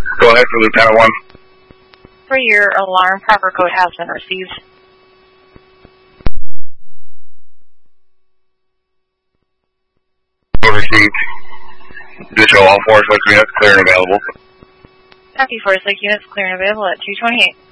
Go ahead for Lieutenant 1. For your alarm, proper code has been received. Received. Additional all 4 6 units clear and available. Copy 4 6 units clear and available at 228.